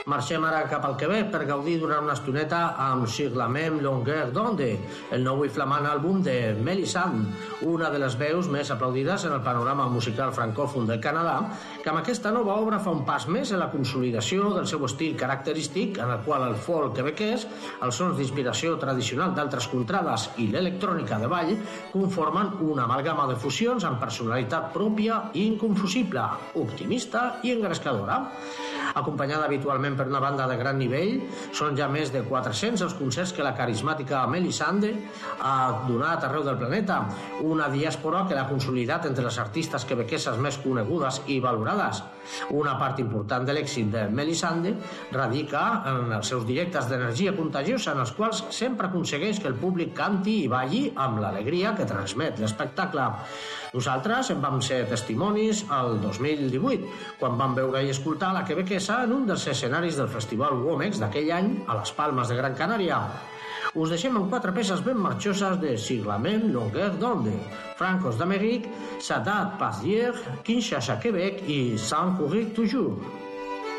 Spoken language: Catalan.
Marxem ara cap al Quebec per gaudir durant una estoneta amb Sur la même longueur d'onde, el nou i flamant àlbum de Melisande, una de les veus més aplaudides en el panorama musical francòfon del Canadà, que amb aquesta nova obra fa un pas més en la consolidació del seu estil característic, en el qual el folk quebequès, els sons d'inspiració tradicional d'altres contrades i l'electrònica de ball conformen una amalgama de fusions amb personalitat pròpia i inconfusible, optimista i engrescadora. Acompanyada habitualment per una banda de gran nivell, són ja més de 400 els concerts que la carismàtica Melisande ha donat arreu del planeta, una diàspora que l'ha consolidat entre les artistes quebequeses més conegudes i valorades. Una part important de l'èxit de Melisande radica en els seus directes d'energia contagiosa, en els quals sempre aconsegueix que el públic canti i balli amb l'alegria que transmet l'espectacle. Nosaltres en vam ser testimonis el 2018, quan vam veure i escoltar la quebequesa en un dels escenaris del Festival Womex d'aquell any a les Palmes de Gran Canària. Us deixem amb 4 peces ben marxoses de Sur la même longueur d'onde: Francos d'Amérique, Sadat Pas d'hier, Kinshasa, Quebec i Sans courir toujours.